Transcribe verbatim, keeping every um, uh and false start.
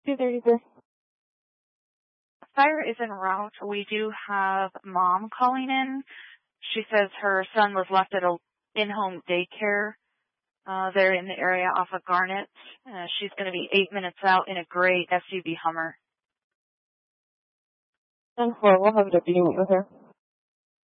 two thirty-three. Fire is en route. We do have mom calling in. She says her son was left at a in-home daycare uh, there in the area off of Garnet. Uh, she's going to be eight minutes out in a gray S U V Hummer. ten four, we'll have a deputy meet with her.